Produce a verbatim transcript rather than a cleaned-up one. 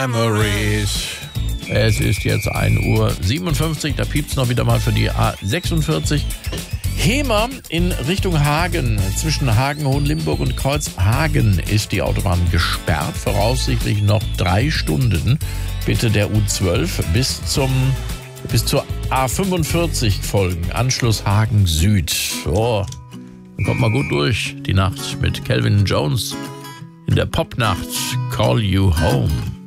Memories. Es ist jetzt ein Uhr siebenundfünfzig, da piept's noch wieder mal für die A sechsundvierzig. Hemer in Richtung Hagen. Zwischen Hagen, Hohenlimburg und Kreuzhagen ist die Autobahn gesperrt. Voraussichtlich noch drei Stunden. Bitte der U zwölf bis zum bis zur A fünfundvierzig folgen. Anschluss Hagen Süd. So, dann kommt mal gut durch die Nacht mit Calvin Jones in der Popnacht. Call You Home.